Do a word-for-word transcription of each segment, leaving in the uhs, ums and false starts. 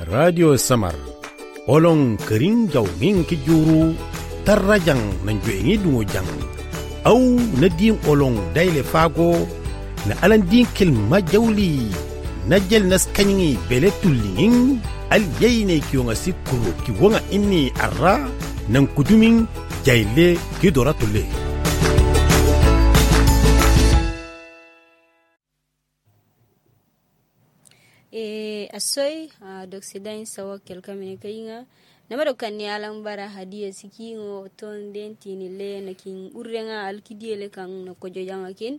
Radio Samar Olong kering jaw ngin ki juru tarrajang nan juengi dungo jang au na din olong daile fago na alan din kil majawli na jel nas kanyi bele tullingin al yayne ki wonga sikuru ki wonga inni arra nan kudumin jayle ki dora tulle e asoy d'occident sawa kelka mene kayinga namaro kanni alam bara hadiya sikingo ton dentini le nakin urrenga alkidiele kan no kojo janga kin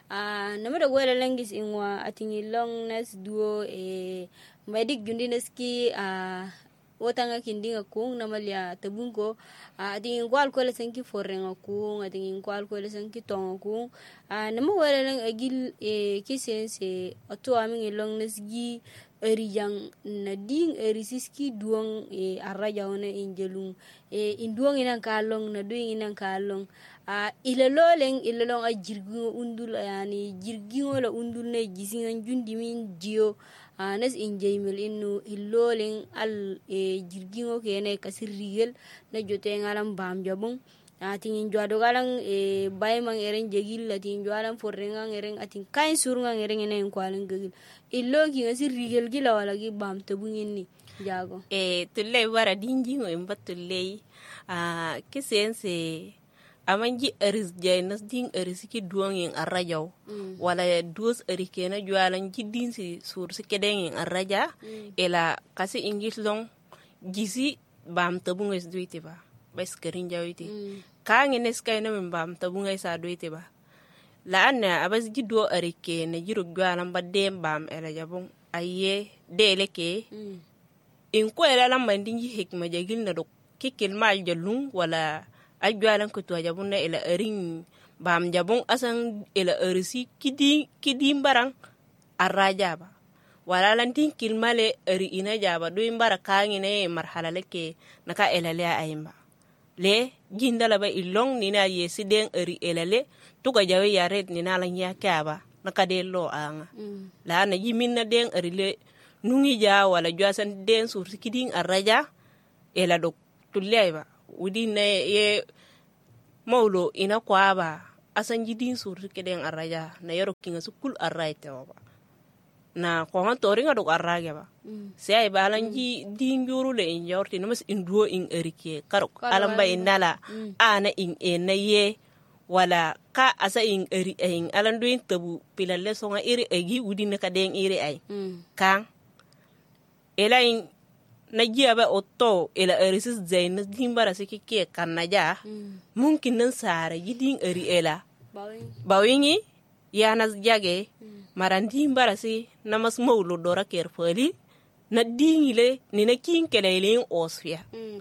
a namaro wala langis inwa atingi longness duo e madik jundineski a wotanga kindinga kung namalya tabungo atingi kwal ko lesanki forrenga kung atingi kwal ko lesanki tonga kung a namo wala lang agil e kisense oto amingi longness gi eri yang nading eri siski duong e arraja ona injelung e induong inang kalong na duing inang kalong a ilaloleng ilalong a jirgingo undul yani jirgingo la undul na jisingan jundimin jio a nas injemel inu iloleng al e jirgingo kene kasirigel na jote ngalam bam jabung ating injuado galang e baymang ereng jegil ating jualan forrengang ereng ating kain surungang ereng ena yung kwalang gagil illo ki ngasi rigel gila wala gi bam tabungin ni jago e tulle wara dinji ngo imba tulle a kisense amanji eris jaynas ding eris ki duong yin arrajaw mm. wala dos eri kena jualan jiddin si sur si kedeng yin arraja mm. ela kasi ingis long gisi bam tabungis duite ba bas kerin jawiti mm. kangi neskay na bam tabungay sa duite ba laana abas jiddo arike na jiro gwalan ba dem bam ela jabon aye dele ke mm. in ko ela lam mandinji hikma jagil na do kikil ma jalung wala ajwalan ko to jabon na ela erin bam jabon asan ela erisi kidi kidi barang arraja ba wala lan tin kilmale eri ina jaba do imbara kangi ne marhala leke naka ela le ayimba le jindala ba ilong nina yesi den eri elale tuga jawe yaret nina la nya kaba naka de lo anga mm. la na yimin na den eri le nungi ja wala jwasan den sur kiding arraja ela do tulle ba wudi ne ye mawlo ina kwaba asan jidin sur kiding arraja na yoro kinga sukul arraite ba na ko han tori ngado arrage ba mm. sai balanji dinjuru le in yorti no mas induo in erike karo alamba inala mm. ana in enaye wala ka asa in eri in alandu in tabu pilalle songa iri egi udine ka den iri ay mm. kan ela in najiya ba otto ela erisis zain dimbara sikike kanaja mm. mungkin nan sare jidin eri ela bawing bawingi yanas jage mm. marandi mbarasi namas mawlo dora ker fali na dingile ni na kin kelele osfia mm.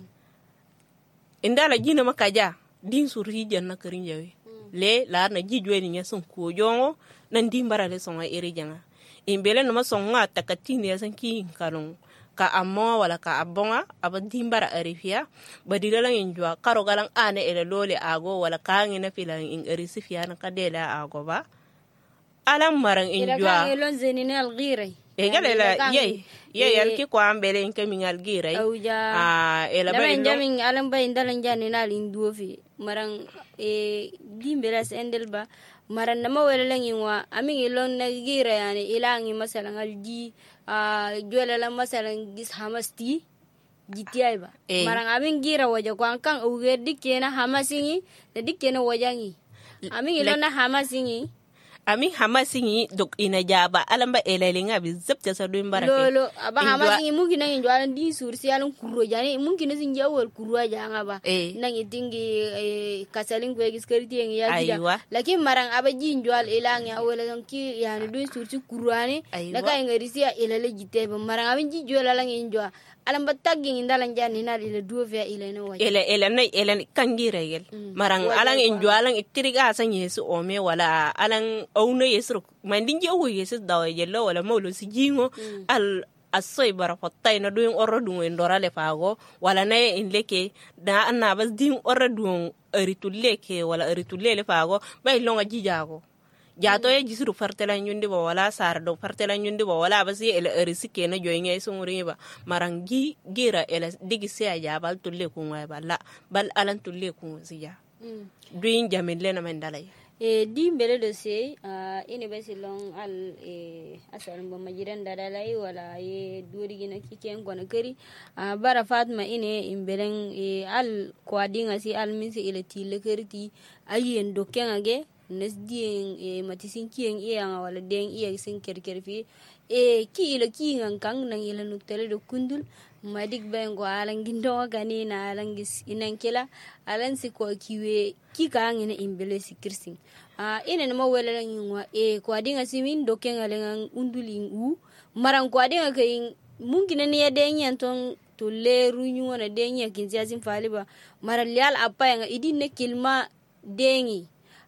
indala jina makaja din surhi janna karin jawe mm. le la na jijwe ni yasun ko jongo nan dimbara le songa iri janga imbele no masonga takatini yasan kin kalon ka amma wala ka abonga abadimbara arifia badila lang injwa karo galang ane ele lole ago wala kangi na filang in erisifia na kadela ago ba alam marang injwa ila elon zenine alghira e galela ye ye yalki ko ambele in kamin alghira ah ela ba jamin alam ba indalan jani na linduo fi marang e dimberas endel ba maran na mawala inwa amin elon na gira yani ilangi masalan alji ah jola la masalan gis hamasti gitiay ba e. marang amin gira waja kwan kan uger dikena hamasingi de dikena wajangi amin elon na hamasingi ami hamasingi dok ina jaba alamba elelinga bi zabta sa do mbara lolo aba hamasingi mungkin nang injualan di sursi alun kuro jani mungkin sin jawol kuro janga ba e. nang itingi e, kasalin ko giskariti yang ya gida lakin marang aba jinjual elang ya wala ki yani do sursi kurane daga ngarisi elale jite ba marang abin jinjual alang injua alam batagin indalan jani na ila duo via ila no waja ila ila nay ila kangira yel mm. marang alang injualan itiriga san yesu ome wala alang awna yesu mandinji o yesu dawa yello wala mawlo sijingo mm. al asoy bara fotay na doing orro dum ndora le fago wala nay in leke da anna bas ding orro dum eritulle ke wala eritulle le fago bay longa jijago jato ya jisiru fartela nyundi ba wala sar do fartela nyundi ba wala basi ele erisi kena joynya isunguri ba marangi gira ele digi se ya bal tulle ku ngay ba la bal alan tulle ku siya duin jamille na mandalay e di mbele do se ine basi long al e asal bo majiran dadalai wala ye duri gina kiken gona kari bara fatma ine imbelen e al kwadinga si al minsi ile tile kerti ayen do kengage nes dien e matisin kien e anga wala den e sin kerkerfi e ki ile ki ngan kang nang ile nuktele do kundul madik bengo alan gindo gani na alan gis inan kila alan si ko kiwe ki kang ina imbele sikirsin a ina ma wala lan yinwa e ko adinga simin do ken alan undulin u maran ko adinga kay mungkin ne ya den yanton to le runyu na den ya kin siasin faliba maran lial apa yang idin ne kilma dengi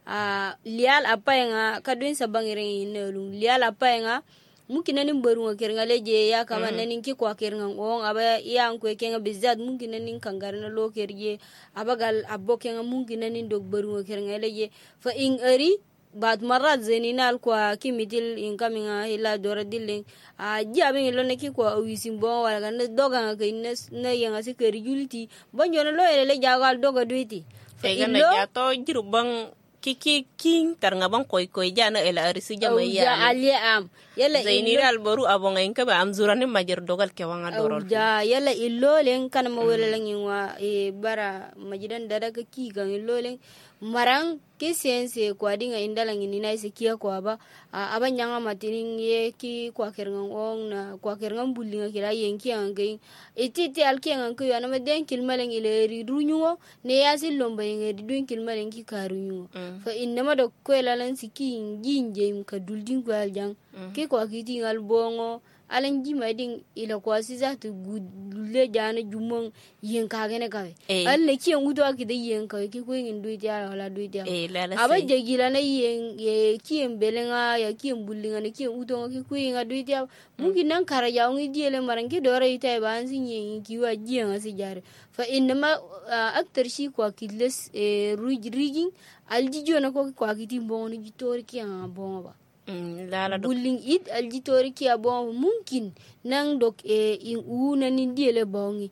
a lial apa yang kadun sabangiren ne lu lial apa yang mungkin nanin baru ngakir ngaleje ya kama mm. nanin ki kwa kir ngang on aba ya an ko kenga bizad mungkin nanin kangar na lo kerje aba gal abbo kenga mungkin nanin dog baru ngakir ngaleje fa in ari bad marat zeninal kwa kimitil in kaminga ila dora dilling a jabe lo ne ki kwa wisim bo wala kan doga ngaka ines na yanga se keri juliti bonjo na lo ele jagal doga duiti fa in lo ya to jiru bang kiki king tarnga bang koy koy jana ela arisi jama ya ja ali am yalla zainira alboru abonga inka ba am zurani majer dogal ke wanga dorol ja yalla illolen kan ma wala lan yinwa e bara majidan dada ka ki gan illolen marang ke sense ko adinga indala ngini na se kiya ko aba aba nyanga matinin ye ki kwa kerngan on na kwa kerngan bulinga kira yenki angai etiti alki ngan ko yana ma den kilmalen ile ri runyuo ne yasil lomba ngi dun kilmalen ki karunyuo fa inma do ko lalan siki nginje ka duldin ko aljang ke ko akiti ngal bongo alan jima din ila ko asiza to gulle jana jumon yen ka gene kawe alle ki ngudo akide yen ka ki ko ngin duiti ala wala duiti aba jegila na yen ye ki embelenga ya ki embulinga ne ki uto ki ko nga duiti mungkin nan kara ya ngi diele marangi dore ita ba ansin yen ki wa jiyan asijare fa inma aktar shi ko akidles rigin aljijo na ko ko akiti bongo ni jitori ki nga bongo ba lala do bulling it aljitori ki abon mungkin nang dok e in una ni diele bongi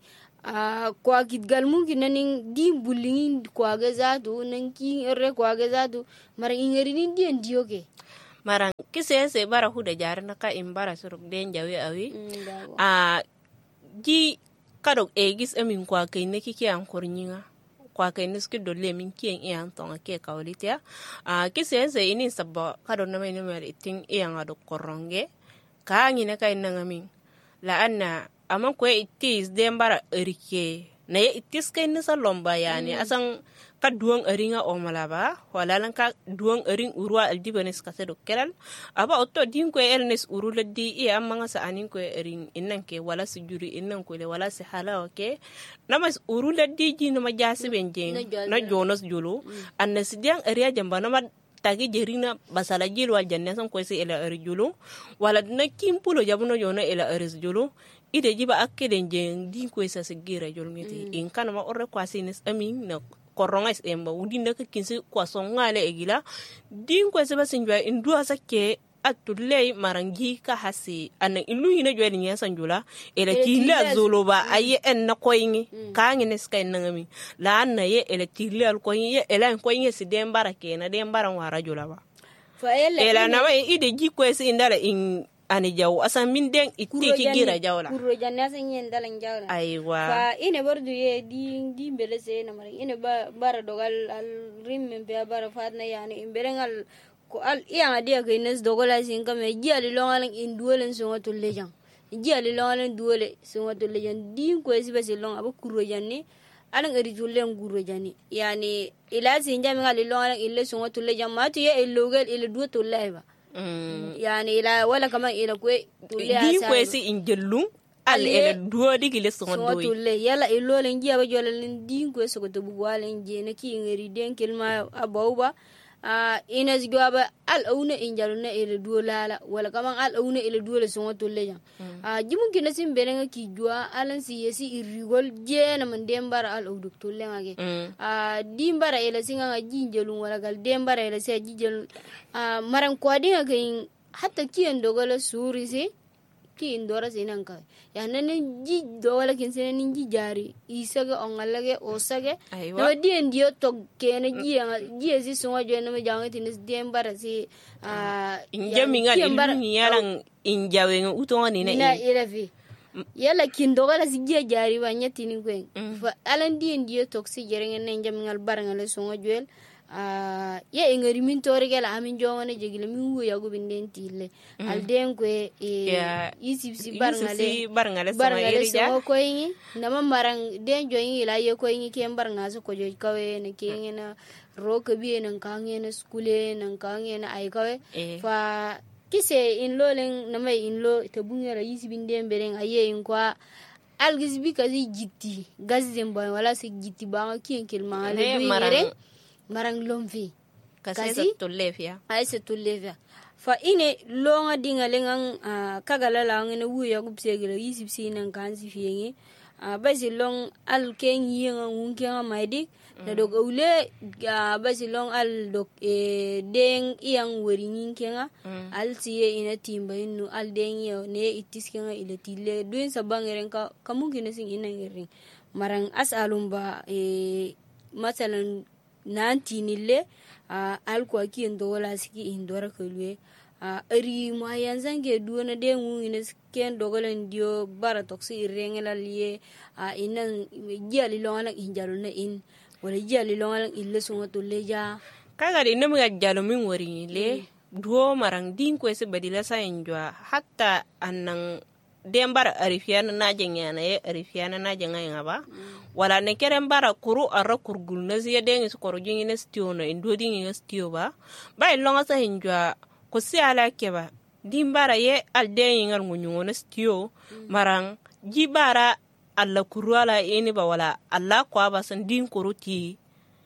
a kwa kitgal mungkin naning di bulling kwa gazatu nang ki re kwa gazatu mara ingeri ni dien dioke mara kisese bara huda jarna ka imbara suruk den jawi awi a ji kadok e gis amin kwa kai ne kike an kornyinga kwa kai niski dolle min kien e an tonga ke kawlitia a kisese ini sabba kado na mai mer itin e an ado koronge ka ngine kai nangamin la anna aman ko itis dembara erike na ye itis kai nisa lomba yani asan ka duong eringa o malaba wala lan ka duong ering urwa aldibanes ka sedo kelal aba otto din ko elnes urula di e amma sa anin ko ering innan ke wala sujuri innan ko le wala se hala oke namas urula di ji no majasi benjeng na jonas julu annas diang area jamba nama tagi jerina basala jil wal janna san ko se ela eri julu wala na kimpulo jabuno jona ela eri julu ide jiba akkeden jeng din ko sa sigira jolngeti in kana ma orre kwasines amin na koronga emba udinda ka kinsi kwa songale egila din ko se basinjwa indua sakke atulle marangi ka hasi ana ilu hina jweli nya sanjula ele kila zoloba aye en na koyni ka ngene skay nangami la na ye ele kila al koyni ye ele koyni si dembara ke na dembara wara jula ba fa ele ele na mai ide ji ko se indala in ani jaw asan min den itti ki gira jawla kurro janna san yen dalan jawla aywa fa ine bordu ye di di bele se na mari ine ba bara dogal al rimme be bara fatna yani imberengal ko al iya dia ke nes dogola sin kame jiali longalan induolen so wato lejan jiali longalan duole so wato lejan di ko esi basi long aba kurro janni alan eri julen gurro janni yani ila sin jami ngal longalan ille so wato lejan matu ye ilogel ile duo to laiba Mm. yani ila wala kama ila kwe tulia di kwe si injelung al ila duo di gile songo doi tulle yala ilo len jiya ba jola len di kwe so to bugwale nje na ki ngeri den kelma abauba a ina zgaba al auna injaluna ila duolala wala kaman al auna ila duola songa tolle jan a jimun kina sim berenga ki jua alan si yesi irigol jena man dembara al audu tolle ngage a dimbara ila singa jinjelun wala gal dembara ila se jinjelun a maran kwadinga kain hatta kiyan dogala suri se ki indora sinan ka ya nanen ji dogala kin senen ji jari isaga ongalage osage no dien dio to kene ji ji si songa jo no jangi tinis dembara si a injami ngal ilmi yaran injawe utonga ni na ina ilafi yala kin dogala si ji jari wa nyati ni kwen fa alan dien dio to si jerenge nen jam ngal barangale songa joel Uh, ya ingari min tori gela amin jongone jegile min wo yago binden tille mm. alden ko e yeah. isi si barngale barngale barngale so ko yin nama marang den joyin ila ye ko yin kem barnga so ko jo kawe ne kengena roka bi nan kangena skule nan kangena ay kawe eh. fa kise in lo len nama in lo te bunyara isi binden beren aye in kwa algis bi kazi gitti gazem boy wala se gitti ba ken kelma le bi yere marang lomfi kasi to lefia ay se to lefia fa ine longa dinga lengang uh, kagala la ngene wuya gubsegela yisib sinan kansi fiyengi uh, basi long al ken yenga unkenga maidi mm. na dog ule uh, basi long al dog e deng iyang weringin kenga mm. al siye ina timba inu al deng yo ne itis kenga ile tile duin sabangeren ka kamungkin sing ina ngering marang asalumba e masalan nanti nille uh, alko ki ndola siki indora kulwe uh, ari mo yanzange duona de ngune ken dogolen dio bara toksi irengela liye uh, inan jali longala injalo na in wala jali longala ille songa to leja kaga de nem ga jalo min wori le mm. duo marang din ko se badila sa enjwa hatta annan dembara arifiana na jengana ye arifiana na jengana ba mm. wala ne keren bara kuru ara kurgul na ziya dengi su koro jingi na stio na indodi ngi stio ba ba ilonga sa hinjwa ko si ala keba dimbara ye al dengi ngal ngunyungo na stio mm. marang jibara alla kuru ala ini ba wala alla kwa ba san din kuru ti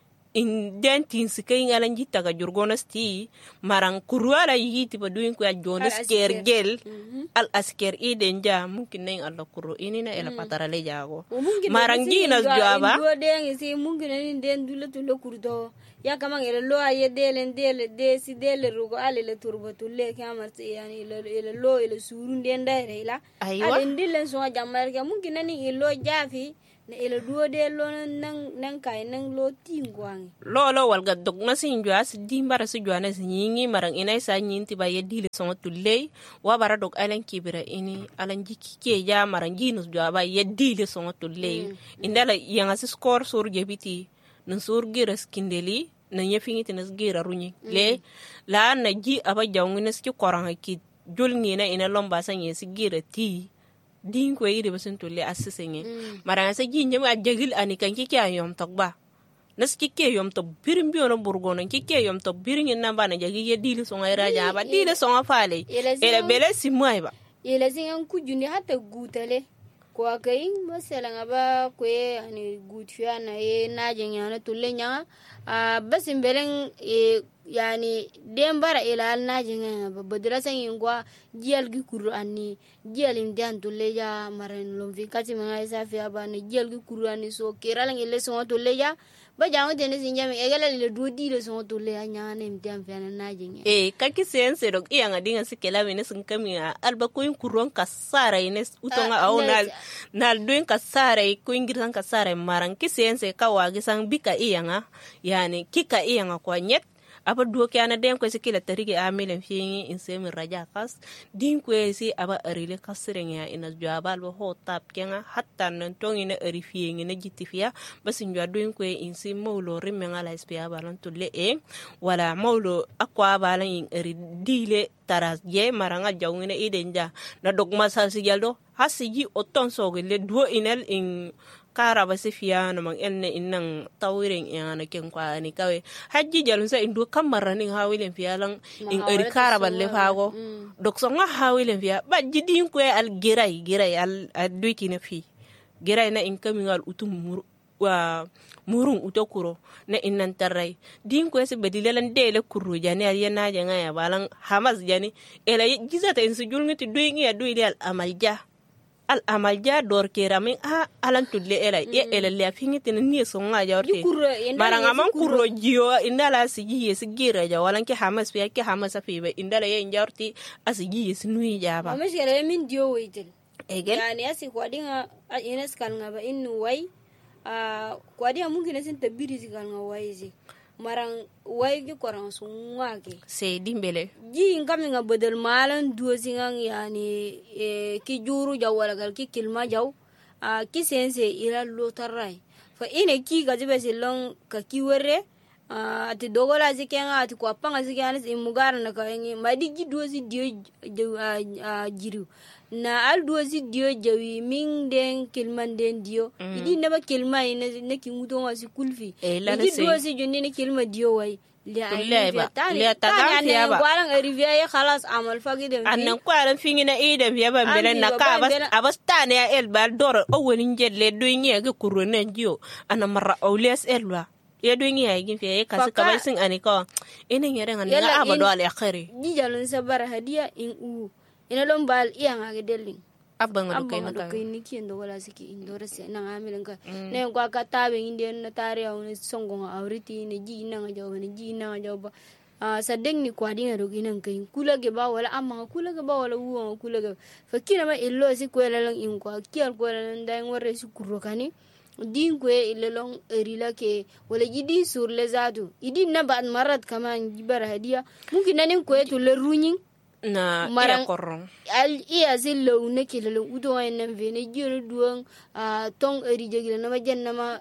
in den tin sikay ngalan jita ga jurgonas ti marang kuruala yiti ba duin ko ya jonas ker gel mm-hmm. al asker iden ja mungkin neng alla kuru ini na ela mm. patara le jago marang ginas jaba do den si mungkin ni den dula tulo kurdo ya kamang ela lo aye delen dele de si dele rugo ale le turbo tulle kamar ti yani ela lo ela surun den daire ila ale ndilen so jamar ga mungkin ni ilo jafi na ila duo de lo nang nang kai nang lo tingwang lo lo wal ga dog na sin jwa si dimbara si jwa na sinyi marang inay sa nyinti ba ye dile so tulle wa bara dog alan kibira ini alan jiki ke ja marang ginus jwa ba ye dile so tulle mm. indala yang as score sur jebiti nan sur gira skindeli nan ye fingiti nas gira runyi mm. le la na ji aba jawngines ki koranga ki julngi na ina lomba sa nye si gira ti din ko yiri basun tulle asisenge mm. maranga sa jinje ma jagil ani kan kike ayom tokba nas kike yom to birim biyo no burgono kike yom to birin na bana jagi ye dile so ngai raja ba dile so ngafale ele bele simai ba ele singan kujuni hatta gutale ko akai masala ngaba ko ani gutfiya na ye naje nyana tulle nya a basim belen e yani dembara ila naje nya badra san yingwa jiyal gi qur'ani jiyal indian tulle ya maran lomvi kati ma isa fi abani jiyal gi qur'ani so kiralang ile so tulle ya ba jango tene sinjami egala le dodi le so tulle ya nya ne mtiam fi na naje nya e kaki sense dog iya ngadinga sikela wene sun kamia alba ko yin kuron kasara ine utonga au nal nal doin kasara ko ingirsan kasara maran ki sense kawagi sang bika iya nga yani kika iya nga kwa nyet apa duo ke ana den ko se kila tarige amilen fiingi in semi raja kas din ko si aba arile kasrenya ina jabal bo ho tap kenga hatta nan tongi na ari fiingi na jitifia basin jwa do ko in si mawlo rimme ngala spia balon tulle e wala mawlo akwa balan in ari dile taras je maranga jawngina idenja na dogma sa sigaldo hasiji oton sogele duo inel in kara ba sifiya na mang enne inang tawiring yana ken kwa ni kawe haji jalun sa indu kamara ning hawilen fiya lang in eri kara balle fago dok so nga hawilen fiya ba jidin ko al giray giray al adwiki na fi giray na in kamingal utum mur wa murun utokuro na innan tarrai din ko ese bedilelan dele kurru jani ariya na janga ya balan hamas jani ela gizata insu julngiti duingi ya duili al amalja al amalja dor keramin a alan tudle ela e ela le afingiti ni songa jawte maranga man kurro jiyo indala sigi sigira ja walan ke hamas fi ke hamas fi be indala ye njawti asigi sinui jaba amashkala min dio weitel egel yani asi kwadinga ines kalnga ba inu wai a kwadinga mungkin asin tabiri kalnga wai zi marang wai ki korang sunga ke se dimbele ji ingam nga bedel malan duo singang yani e, ki juru jaw wala gal ki kilma jaw a ki sense ila lotarai fa ine ki gajibe silong ka ki were a ati dogola zikenga ati kwa panga zikana imugara na kayengi madi ji duo si dio jiru na al duo si dio jawi ming den kilman den dio mm. idi naba kilma ina ne ki muto wa si kulfi e idi duo si jonne ne kilma dio wai le ay le tagam fi aba gwalan arrivia ya khalas amal fagi dem annan kwaran fingina ida fi aba belen na ka bas abastane ya el bal dor o woni jelle do ngi ga kurone dio ana mara awles elwa ya do ngi ay gin fi ka ka bay sin ani ko ina ngere ngana aba do al akhiri di jalon sabara hadiya in u ina lon bal iya ngage delling abban do kay na naka kay ni kiendo wala siki indora se na ngamilen ka ne kwa ka tabe inde na tare ya ne songo nga awriti ne ji na nga jaw ne ji na nga jaw ba a sa deng ni kwa dinga do ginan kay kula ge ba wala amma kula ge ba wala wuwa kula ge fakina ma illo si ko la in kwa kial ko la nday ngore si kuro kani din ko ile long erila ke wala jidi sur les adu idi na ba marat kama jibara hadiya mungkin nanin ko to le runyin na marang korong al iya zillo ne kelelo udo ay nan vene jiro duong a tong eri jegila na ma jenna ma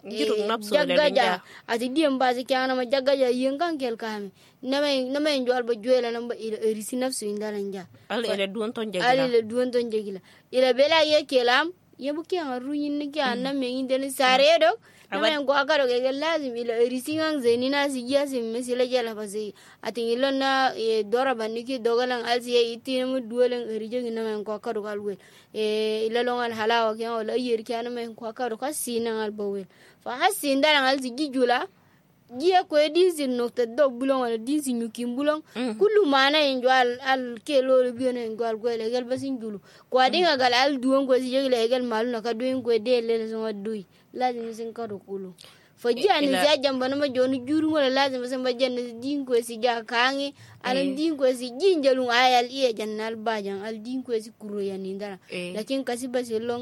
jaggaja ati diem bazi kana ma jaggaja yengan kel kame na me na me njol ba joela na ba eri sinafsu indala nja al ele duon ton jegila al ele duon ton jegila ila bela ye kelam yebu ke ruyin ni ke anna me indene sare do na go agaro ke lazim ila risingang zenina sigia sim mesila jala basi ati ilo na e dora baniki dogalang alsi e itinu duolen rijo ngina men ko akaro kalwe e ila longal halawa ke wala yer ke ana men ko akaro kasina al bawel fa hasin dalang alsi gijula giya ko dinsin nokta do bulong wala dinsin nyukim bulong kullu mana enjwal al ke lolo bione enjwal ko legal basin julu ko adinga gal al duon ko si jegile legal malu na ka duin ko de le so dui lazim sin ka do kulu faji ani ja jamba na ma joni juru wala lazim san ba janna din ko si ja kangi alan din ko si jinjalu ayal iya jannal bajan al din ko si kuro yani ndara lakin kasi basilong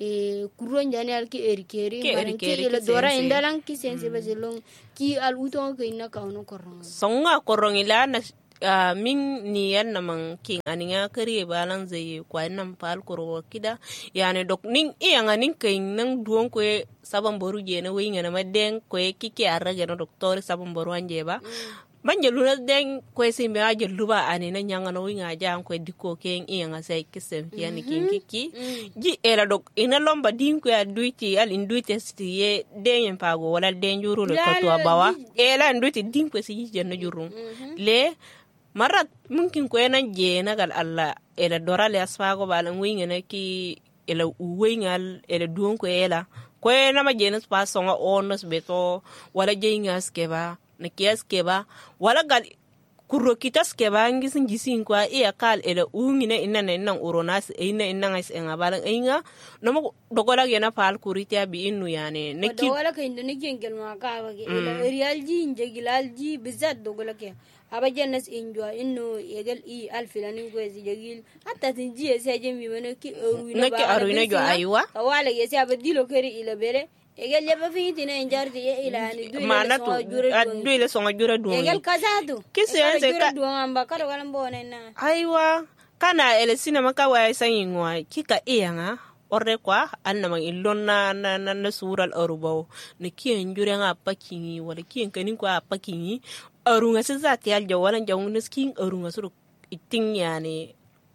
e kuro njani al ki erikeri maran ki ila dora indalan ki sense basilong ki al uton ko inna ka ono korong songa korong ila na Uh, min ni yan naman king aninga kari balang zai kwa nan pal koro kida yani dok ning iya nga ning kay nang duon ko sabang boru je na winga na madeng ko kiki arage no doktor sabang boru anje ba mm. banje luna deng ko simbe aje luba ani na nyanga no winga ja ko diko ken iya nga sai kisem yani king kiki mm. ji era dok ina lomba din ko aduiti al induite stiye den pago wala den juru le ko to bawa ela induiti din ko si je na juru mm-hmm. le marat mungkin ko enan je na gal alla ela dorale asfago balan wingene ki ela uwengal ela duon ko ela ko na ma je na spa songa onos beto wala je ngas keba na kias keba wala gal kurro kitas keba ngisin gisin ko iya kal ela ungine inna inna uronas inna inna ngais enga balan inga no dogola gena pal kuriti abi inu yani ne ki dogola ka inda ne gengel ma ka ba ela real ji inje gilal ji bizat dogola ke aba jannas injwa inno yegal i alfilanin ko ezi jagil hatta tinji ese jemi mena ki ruina ba nake aruina jo aywa wala yesi aba dilo keri ila bere yegal leba fiti na injarti ye ila ni duile manatu duile songa jura duon yegal kazatu kisi ense ka duon amba kado kala mbone na aywa kana ele sinema ka wa sayingwa kika iyanga orre kwa anna man illonna na na, na sural arubaw ne kien jure nga pakingi wala kien kanin ko pakingi arunga se zati alja wala jawun skin arunga suru itin yani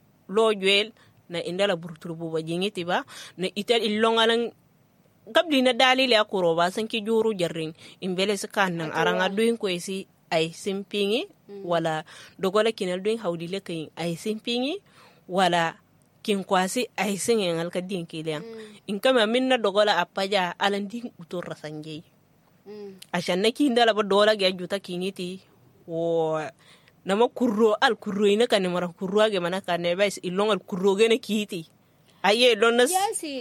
lojwel na indala burturu ba jingiti ba na ital illongalan gabli na dalile akuro ba san ki juru jarring imbele se kannan aranga duin ko esi ay simpingi mm. wala dogola kinal duin hawdile kay ay simpingi wala kin kwasi ai singen alka din kilian in kama minna dogola apaja alan din utur rasange ashan na kin dala ba dola ga juta kiniti wo nama kurro al kurro ina kan mara kurro ga mana kan ne bais ilong al kurro ga na kiti aye don nas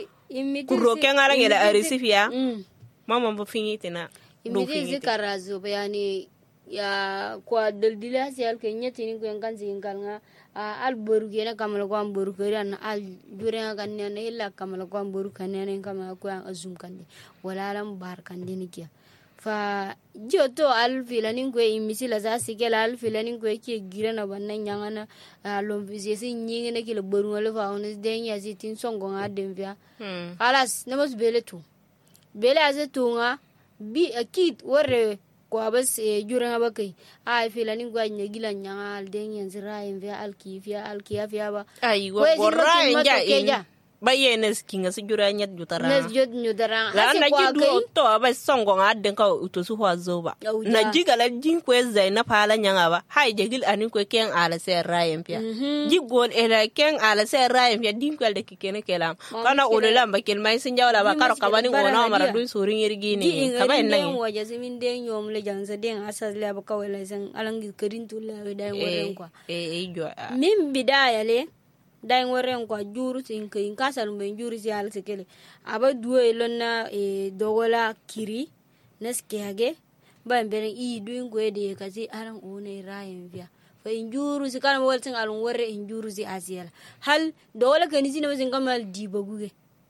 kurro kan ala ga da arisifia mama ba finiti na do finiti karazo bayani ya kwa daldila sial kenya tini ko kan zingal nga al boru gena kamal ko am boru keran al jure nga kan ne illa kamal ko am boru kan ne kamal ko azum kan wala lam bar kan ni kia fa joto al filanin ko imisila za sigela al filanin ko ke girana bannan nyangana lom visi sin nyinga ne kilo boru ngale fa on den ya sitin songo nga demvia alas namos bele tu bele azetu nga bi akid wore kwa bas jura ba kai ai filani gwa nya gilan nya al den yan zira en via al kifia al kifia ba ai go gorra ja in bayenes kinga su jura nya jutara nes jot nyudara la na jidu to ba songo nga den ka uto su ho zo ba na jigala jin ko zai na pala nya ba hai jegil anin ko ken ala se rayen pia jigol ela ken ala se rayen pia din ko de kikene kelam kana ulula ba kel mai sin jawla ba karo kabani ngona mara dun surin yirgi ni kaba nan waje simin den yom le janza den asas le ba kawela san alangi kadin tulla da ngoren kwa e e jo min bidaya le dai ngoren kwa juru tin kai kasal men juru si al sekele aba duwe lonna e dogola kiri neskege ba mbere i duin ko de kasi aran one rayen via fa injuru si kana wal tin alun warre injuru si asiala hal dogola kanisi ne bazin kamal dibaguge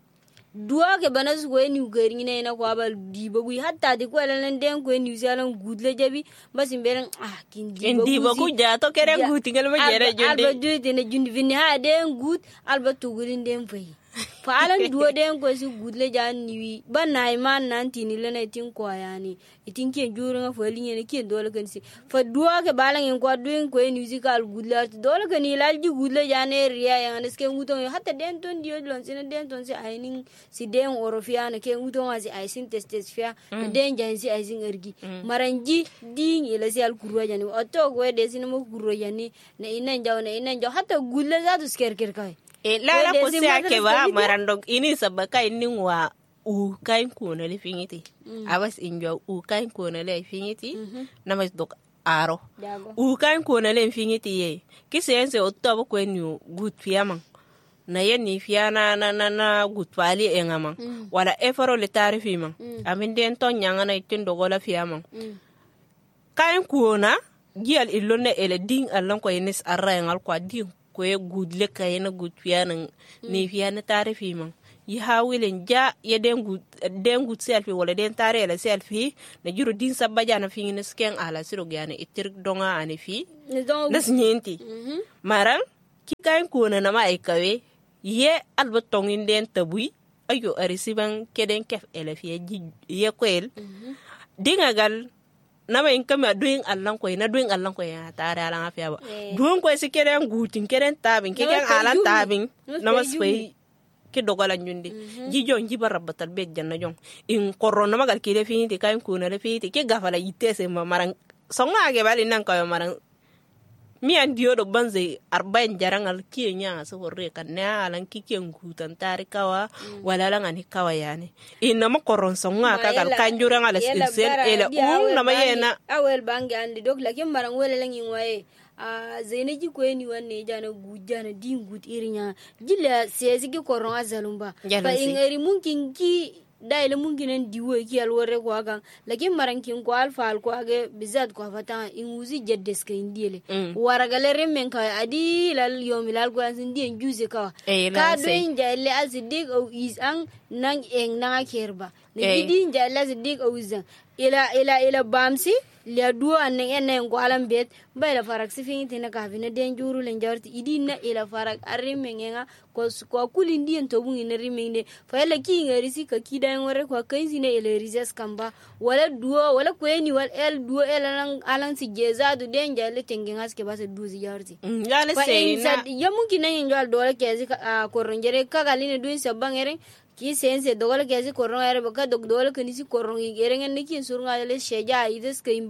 duwa ke banas ko ni gari ne na ko abal dibagu hatta di ko lan den ko ni usalan gudle jabi basin beren ah kin dibagu ja to kere guti ngal ma jere jonde alba duite ne jundi vinni ha den gut alba to gurin den fay fa alan duwa den ko si gudle jan ni banay man nan tini lene tin ko yani itin ke juru nga fa linye ne ke dole kan si fa duwa ke balan en ko duen ko ni musical gudle dole kan ni lalji gudle jane riya yan eske nguton hatta den ton dio lon sene den ton si ainin si den orofia na ke nguton asi aisin testes fia den jansi aisin ergi maranji din ila si al kurwa jani oto ko de sinimo kurwa jani na inan jaw na inan jaw hatta gudle za to sker ker kai e lala ko se ake ba marandog ini sabaka ini wa u kain ko na le fingiti abas injo u kain ko na le fingiti na mas dok aro u kain ko na le fingiti ye kisense otto ko ni gut fiamang na yenni fiana na na na gut pali engama wala efaro le tarifi man amin den ton nyanga na tin dogola fiamang kain ko na gial ilone ele ding allan ko yenes arra ngal ko ding ko e gudle kayena gud fiana ni fiana tarifi man yi hawilin ja ya den gud den gud selfie wala den tare la selfie na juro din sabba jana fi ni sken ala siro gana itir donga ani fi das nyenti maral ki kain ko na ma e kawe ye albatong den tabui ayo arisiban keden kef ele fi ye kwel dinga gal nama in kama doing allan ko na doing allan ko ya tare alan afia ba doing ko si keren gutin keren tabin keken alan tabin nama sfai ke dogalan jundi jijo njiba rabatal be janna jong in korona magal kile finiti kain ko na le finiti ke gafala yitese ma marang songa ge bali nan ko marang mi an dio do banze arbain jarangal kienya so horre kan na alan kiken gutan tare kawa wala lan ani kawa yani inna ma koron songa ka gal kanjura ngala sel ele um na mayena awel bangi andi dok la kem marang wala lan ngwaye a zainaji ko ni wanne jana gujana din gut irinya jilla sezi ki koron azalumba fa ingari munkin ki daile munginan diwo ki alwore ko agan lakin marankin ko alfa al ko age bizat ko fata in uzi jeddes ka indile waragale remmen ka adi lal yomilal ko asin dien juze ka ka do injalle azidik o is an nan en na kerba ne gidi injalle azidik o izan ila ila ila bamsi le duo an en en ko alam bet bayla farak sifin tina ka fina den juru len jarti idina ila farak arrimen nga ko ko kulindi en to bungi ne rimende fa la ki ngari si ka kidan wore ko kaisi ne ila rizas kamba wala duo wala ko eni wal el duo elan alan si jezadu den jalle tengen aske ba se duzi jarti ya le seyna ya mungi nan jwal dole ke ko ronjere ka galine duin sabangere ki sense dogol kesi korong ere baka dog dogol kani si korong igere ngan niki surunga le sheja ides keimba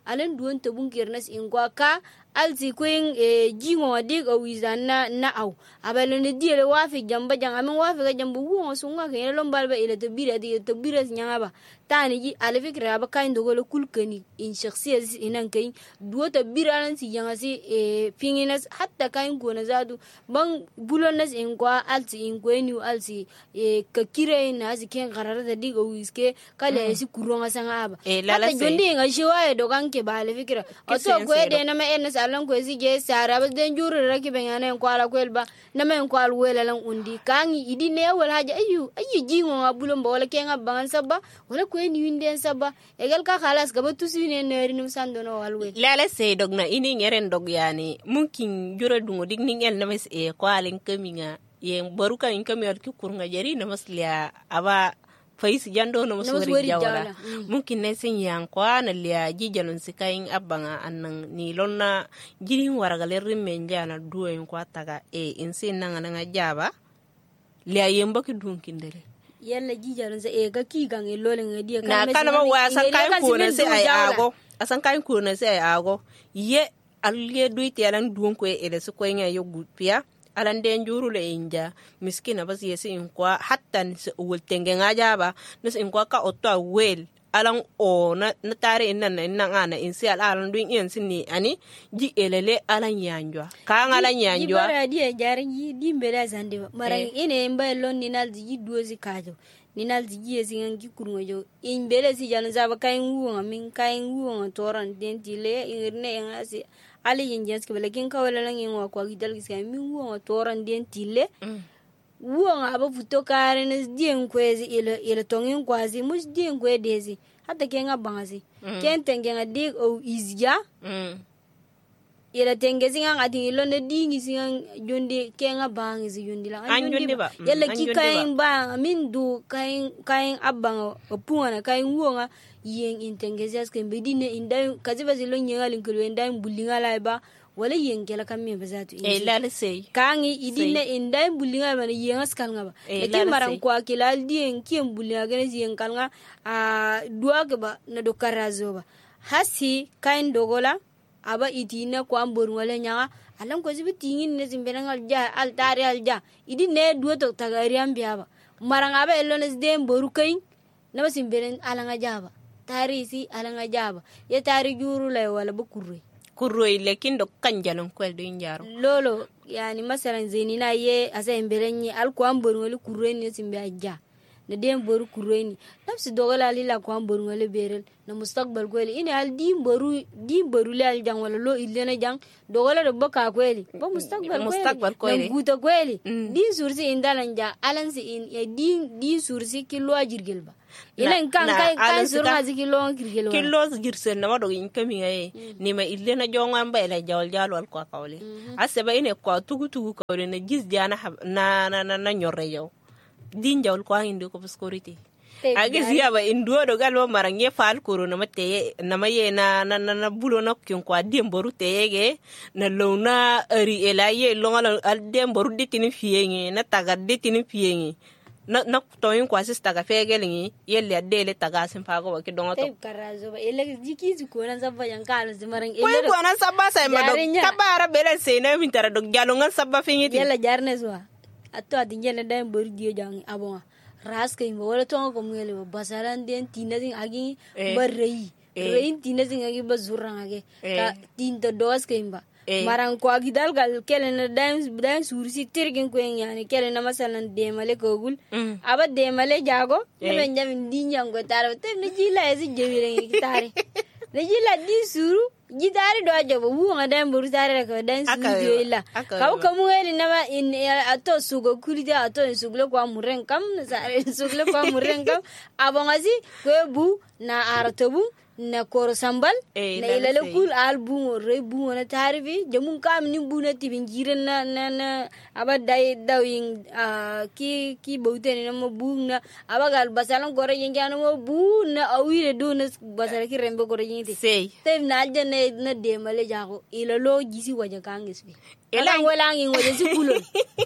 alan duwan ta bunkir nas ingwa ka alzi kuin e jingo dig o wizana na au abalo ne diele wafi jamba jang amen wafi ga jamba wo sunga ke lon balba ile to bira di to bira nyanga ba tani ji ale fikra ba kain dogo le kulkani in shakhsiyat inan kai duwa to bira nan si yanga si e pinginas hatta kain ko na zadu ban bulon nas ingwa alzi ingweni alzi e ka kire na si ken garara da dig o wiske kala si kuronga sanga ba hatta jondi nga shiwa e dogan ke ba ale fikra o to ko de na me en alan ko sige sara ba den juru raki ben yana en kwala kwelba na men kwal wela lan undi kangi idi ne wala haja ayu ayu jingo ngabulum ba wala kenga bangan sabba wala ko ni winden sabba egal ka khalas gaba tusine neri num sando no walwe lala sey dogna ini ngeren dog yani mungkin jura dungo dig ningel na mes e kwalen kaminga yen baruka in kamiyar ki kurnga jari na masliya aba faisi jando no musori jawla mungkin ne sin yang kwa na liya jijanun sikain abanga annan ni lonna jirin waragale rimen jana duwen kwa taga e insin nanga nanga jaba liya yemba ki dunkindele yalla jijanun se e ga ki gange lolen ngadi ka na kana ma wa san kain ko na se ay ago asan kain ko na se ay ago ye alye duite alan duwen ko e le su ko nya yogu pia alan den juru le inja miskina bas yesi in kwa hatta wul tenge ngaja ba nus in kwa ka otto wel alan o na na tare innan nan ana in si alan duin in sinni ani ji elele alan yanjwa ka alan yanjwa bara die jarin yi dimbele zande maran ine mbay lon ni nal ji dozi kajo ni nal ji yesi ngi kurungo in bele si jan zaba kain wuwa min kain wuwa toran den tile irne ngasi ali yin jens ke belakin ka wala lang yin wa kwa gidal gisa min wo toran den tille wo aba futo kare nes dien kwezi ile ile tongin kwazi mus dien kwe dezi hatta ke nga bangazi ken tenge nga dig o izya ile tenge singa ngati ilo ne dingi singa jondi ke nga bangizi jondi la anjondi ba yalla ki kain ba min du kain kain abang opunga kain wo nga yen intengezas ke bedine indai kaziba zilo nyenga linkelo indai bulinga laiba wala yen kala kamme bazatu e lala sey kangi idine indai bulinga bana yen askal ngaba ete maran kwa kila dien kiem bulinga gene yen kalnga a duwa ke ba na do karazo ba hasi kain dogola aba idina kwa mbor wala nyanga alam ko zibi tingin ne zimbenangal ja al tari al ja idine duwa to tagari ambiaba maranga ba elones dem boru kain na basimberen alanga jaba tari si alanga jaba ya tari juru lay wala ba kurre kurre lekin do kanjalon kwel do njaro lolo yani masalan zenina ye asa emberenyi al ko ambor ngol kurre ni simbe ajja na dem boru kurre ni nafsi dogala lila ko ambor ngol berel na mustaqbal kweli ina al dim boru dim boru le al jang wala lo ilena jang dogala do baka kweli ba mustaqbal kweli mustaqbal kweli na guta kweli din sursi indalanja alansi in ya din din sursi kilo ajirgel ba ilen kan kai kan surga zikilo kirgelo kilo girsen na wado in kami ngaye ni ma ille na jonga mba ila jawal jalo al kwa kawle aseba ine kwa tugu tugu kawle na gis jana na na na nyorre yow din jawal kwa indi ko security agis ya ba indu do galwa marange fal koro na mate na maye na na na bulo na kyon kwa demboru tege na lona ari elaye longa al demboru ditini fienge na taga ditini fienge na na toyin kwa sista ga fegelingi yelle adele taga sin fago wa kidongo to karazo ba ele jiki zu ko nan sabba yan kala zimaran ele ko ko nan sabba sai ma do kabara bele sai na min tara do jalonga sabba fingiti yalla jarne zo atto adin yalla dai bor dio jang abon ras kay mo wala tongo ko ngele basaran den tinazin agi barrei rein tinazin agi bazurang agi ka tinta dos kay ba marang ko agi dal gal kelena dance dance sursi tirgin ko yani kelena masalan demale ko gul aba demale jago ne njam dinyango taro te ne jila esi jewire kitare ne jila di suru jidari do ajobo wu ngada mburu tare ko dance video illa kaw kamu ngeli nama in ato sugo kulida ato sugle ko amuren kam sare sugle ko amuren kam abongazi ko bu na aratobu na koro sambal na ilale kul album re bu na tarifi jamun kam ni bu na tibin jiren na na na aba dai dawing ki ki boute na mo bu na aba gal basalan gore yengano mo bu na awire do na basala ki rembe gore yinti sey te na jane na de male jago ilalo gisi waja kangis bi ala wala ngi waja si kulon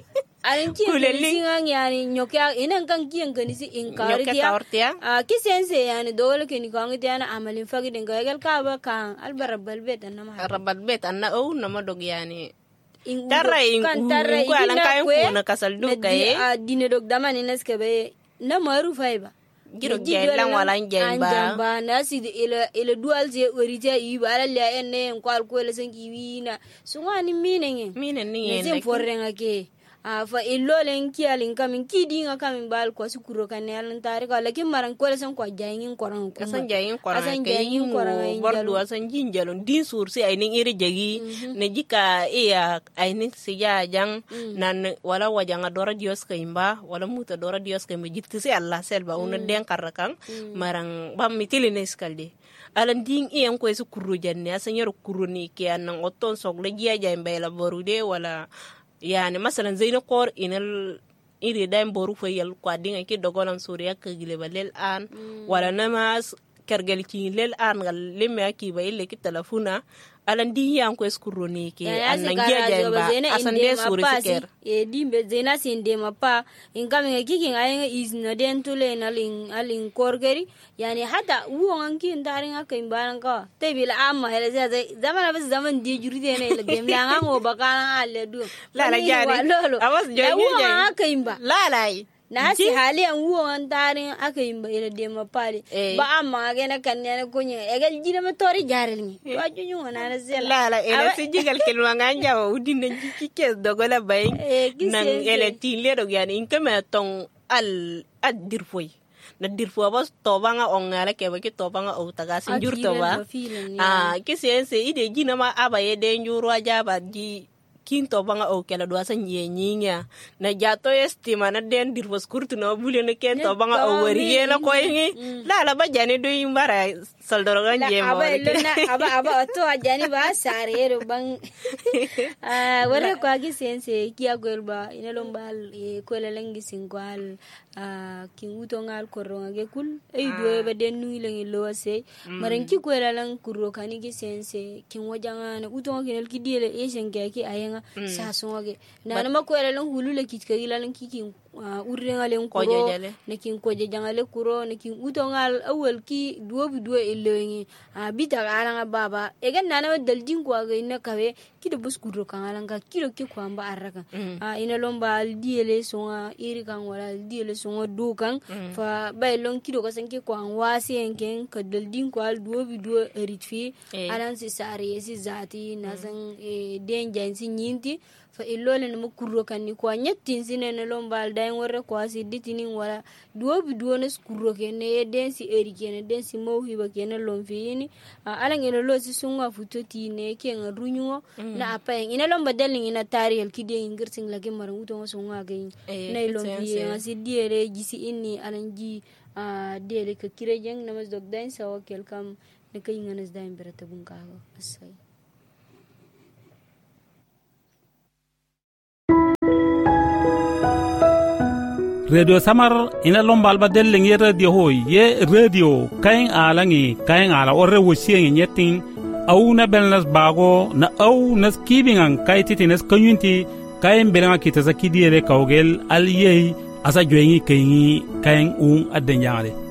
arin ki singa yani nyokya ina kan kiyan kan si in kawriya a kisen se yani dole ke ni kan tiana amalin fagi den gagal ka ba kan albara balbet anna ma rabal bet anna o na madog yani tarra in ko alan kayan ko na kasal do gaye a dine dog damani naske be na maru faiba giro gelan walan jamba ba na si ila ila dual je orite yi bara la enne en kwal ko le san kiwina sungani minen minen ni en ne forrenga ke a fa illolen kialin kamin kidinga kamin bal ko sukuro kanel tare ko lakin maran ko le san ko jayingin koran ko san jayingin koran san jayingin koran bordu san jinjalon din sursi ay nin iri jagi ne jika iya ay nin siya jang nan wala wajanga dora dios kaimba wala muta dora dios kaimba jitti si Allah selba una den karakan marang bam mitili ne skalde alan ding iyan ko su kuru janne asan yaro kuru ni ke anan oton sogle giya jayimba la borude wala yani masalan zeyna kor inal iri daim boru fayal kwa dinga ki dogolan suriya ka gile balel an wala namas kergel ki lel an gal lemme ki ba ile ki telefona alan di yan ko eskuroni ki anan giya ba asan de suri ker e dimbe zena sinde mapa ingam ngi ki ngai is no den tule na ling alin korgeri yani hata uwan ki ndarin aka imbaran ka te bila amma hele zaman bas zaman di juride ne le gem la ngo bakana alle du la la jani awas jani uwan aka imba la la na si hali an uwan ndarin aka imba ile de mapali ba amma ga na kan ne ko nye egal jira ma tori jaril ni wa junyu na na sel la la ele si jigal kelwa nganja wa udin ki kes dogola bay nan ele ti le do yani inkama tong al adir foy na dirfo bas tobanga ongala ke ba ki tobanga o taga sinjur to ba ah kisiense ide jina ma abaye de njuru ajaba ji kinto banga o kala do asan yenyinya na jato estima na den dirfo skurtu no bule ne kento banga o wariye na ko yin la la ba jani do yimbara saldoro ganje mo aba lona aba aba to ajani ba sare ro bang ah wore ko agi sense ki agolba ina lombal e ko la lengi singwal ah ki utongal ko ronga kul e do ba den nu lengi lo se maran ki ko la lan kuro kani gi sense kin wajanga na utonga kinel ki diele e senke ki ayenga sa songe na na mako la lan hulule ki ka ila lan ki kin urrenga len kuro na kin ko je jangale kuro na kin utongal awel ki duo bi duo ilengi a bita ala baba e gan na na dal din ko ga ina kawe ki de bus kuro kan ala ga kilo ki ko amba araka a ina lomba diele songa iri kan wala diele songa do kan fa bay lon ki do ko sanki ko an wasi enken ka dal din ko al duo bi duo ritfi alan si sare si zati na san e den jansi nyinti fa illole no kurro kan ni ko nyettin sinene lombal day worre ko asi ditini wala duo bi duo nes kurro ken ne den si eri ken den si mawhi ba ken lon fini ala ngene lo si sunga futoti ne ken runyo na apa ina lomba dalin ina tarihel kide ingirsin lagi maran uto sunga gain ne lon fi asi diere gisi inni alanji a diere ka kirejeng namas dogdain sawa kelkam ne kay nganas daim berata bunga asai radio samar ina lombal ba delle ngi radio hoy ye radio kain alangi kain ala orre wosieng nyetin au na belnas bago na au nas kibingan kaititi nas kanyunti kain belanga kita zakidiyele kawgel al yei asa joyengi kaingi kain un adenjale